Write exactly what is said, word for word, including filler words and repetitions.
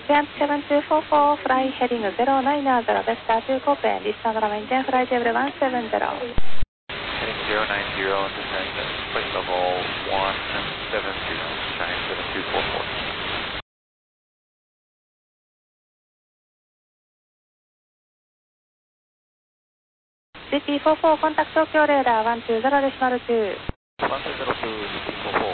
Jump seven two four four, fly heading zero nine zero, Vesta two copy, descend runway maintain flight level one seven zero. Heading zero nine zero, descend flight level one seven zero, China seven two four four. G T four four, contact Tokyo radar one two zero decimal two. one two zero two, G T four four.